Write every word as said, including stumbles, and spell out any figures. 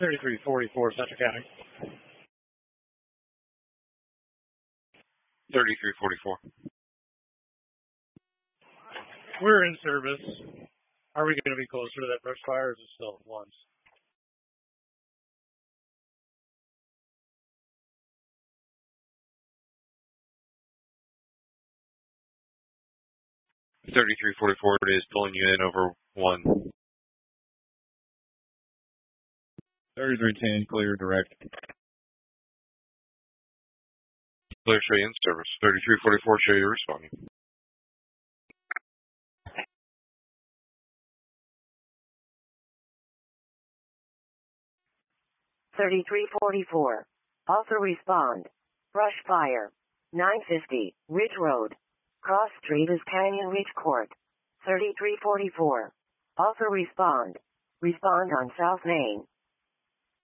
thirty-three forty-four, Central County. thirty-three forty-four. We're in service. Are we going to be closer to that brush fire, or is it still at once? thirty-three forty-four is pulling you in over one. thirty-three ten, clear, direct. Clear, show you in service. thirty-three forty-four, show you responding. thirty-three forty-four. Also respond. Brush fire. nine fifty, Ridge Road. Cross Street is Canyon Ridge Court. thirty-three forty-four. Also respond. Respond on South Main.